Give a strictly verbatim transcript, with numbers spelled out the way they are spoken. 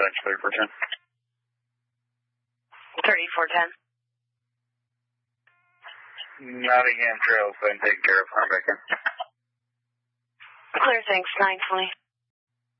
dispatch thirty-four ten. thirty-four ten. Nottingham Trail's been taken care of. I'm back in. Clear, thanks. nine twenty.